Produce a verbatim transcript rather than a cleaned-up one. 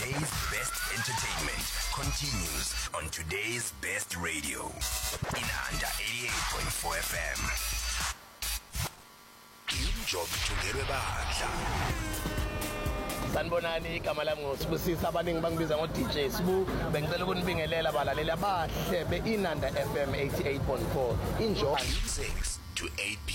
Today's best entertainment continues on today's best radio. Inanda eighty-eight point four F M. Job Thungelwe Bahla. Sanibonani igama lami ngosibusisa abaningi bangibiza ngo D J Sibu bengicela ukunibingelela abalaleli abahle beInanda F M eighty-eight point four injob six to eight